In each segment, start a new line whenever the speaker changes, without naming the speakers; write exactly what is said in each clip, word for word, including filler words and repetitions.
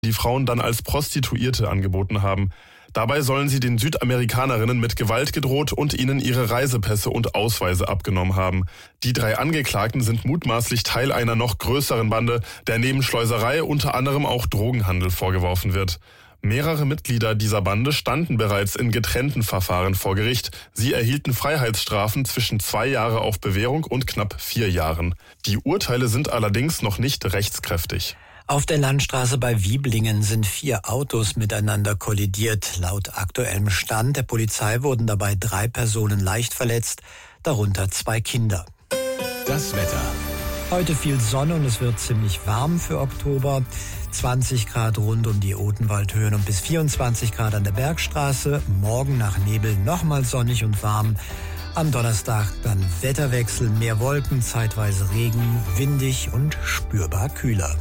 die Frauen dann als Prostituierte angeboten haben. Dabei sollen sie den Südamerikanerinnen mit Gewalt gedroht und ihnen ihre Reisepässe und Ausweise abgenommen haben. Die drei Angeklagten sind mutmaßlich Teil einer noch größeren Bande, der neben Schleuserei unter anderem auch Drogenhandel vorgeworfen wird. Mehrere Mitglieder dieser Bande standen bereits in getrennten Verfahren vor Gericht. Sie erhielten Freiheitsstrafen zwischen zwei Jahre auf Bewährung und knapp vier Jahren. Die Urteile sind allerdings noch nicht rechtskräftig.
Auf der Landstraße bei Wieblingen sind vier Autos miteinander kollidiert. Laut aktuellem Stand der Polizei wurden dabei drei Personen leicht verletzt, darunter zwei Kinder.
Das Wetter.
Heute viel Sonne und es wird ziemlich warm für Oktober. zwanzig Grad rund um die Odenwaldhöhen und bis vierundzwanzig Grad an der Bergstraße. Morgen nach Nebel nochmal sonnig und warm. Am Donnerstag dann Wetterwechsel, mehr Wolken, zeitweise Regen, windig und spürbar kühler.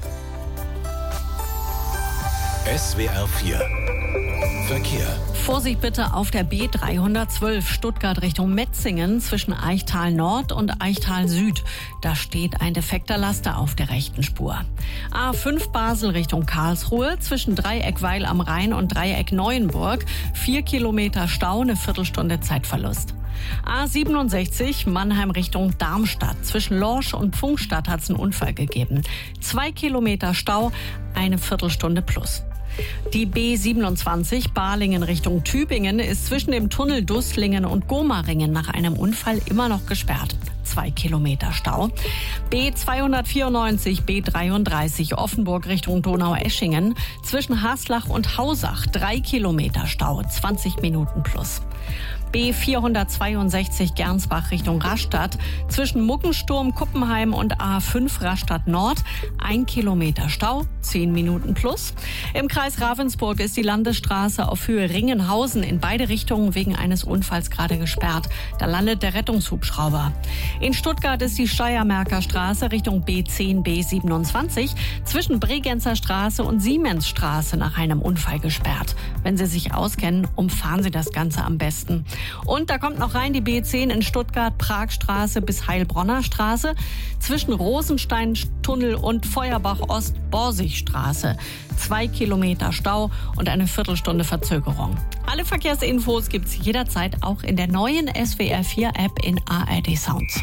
S W R vier Verkehr.
Vorsicht bitte auf der B dreihundertzwölf Stuttgart Richtung Metzingen zwischen Eichtal Nord und Eichtal Süd. Da steht ein defekter Laster auf der rechten Spur. A fünf Basel Richtung Karlsruhe zwischen Dreieck Weil am Rhein und Dreieck Neuenburg. Vier Kilometer Stau, eine Viertelstunde Zeitverlust. A siebenundsechzig Mannheim Richtung Darmstadt. Zwischen Lorsch und Pfungstadt hat es einen Unfall gegeben. Zwei Kilometer Stau, eine Viertelstunde plus. Die B siebenundzwanzig Balingen Richtung Tübingen ist zwischen dem Tunnel Dusslingen und Gomaringen nach einem Unfall immer noch gesperrt. Zwei Kilometer Stau. B zweihundertvierundneunzig B dreiunddreißig Offenburg Richtung Donaueschingen. Zwischen Haslach und Hausach drei Kilometer Stau, zwanzig Minuten plus. B vierhundertzweiundsechzig Gernsbach Richtung Rastatt. Zwischen Muckensturm, Kuppenheim und A fünf Rastatt Nord ein Kilometer Stau, zehn Minuten plus. Im Kreis Ravensburg ist die Landesstraße auf Höhe Ringenhausen in beide Richtungen wegen eines Unfalls gerade gesperrt. Da landet der Rettungshubschrauber. In Stuttgart ist die Steiermärker Straße Richtung B zehn B siebenundzwanzig zwischen Bregenzer Straße und Siemensstraße nach einem Unfall gesperrt. Wenn Sie sich auskennen, umfahren Sie das Ganze am besten. Und da kommt noch rein die B zehn in Stuttgart, Pragstraße bis Heilbronner Straße, zwischen Rosensteintunnel und Feuerbach-Ost-Borsigstraße. Zwei Kilometer Stau und eine Viertelstunde Verzögerung. Alle Verkehrsinfos gibt's jederzeit auch in der neuen S W R vier App in A R D Sounds.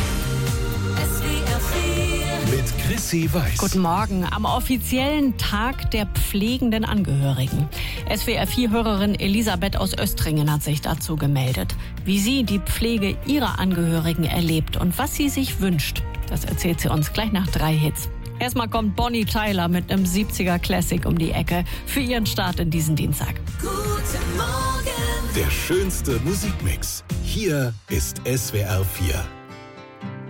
Mit Chrissy Weiß.
Guten Morgen. Am offiziellen Tag der pflegenden Angehörigen. S W R vier Hörerin Elisabeth aus Östringen hat sich dazu gemeldet. Wie sie die Pflege ihrer Angehörigen erlebt und was sie sich wünscht, das erzählt sie uns gleich nach drei Hits. Erstmal kommt Bonnie Tyler mit einem siebziger Classic um die Ecke für ihren Start in diesen Dienstag.
Guten Morgen. Der schönste Musikmix. Hier ist S W R vier.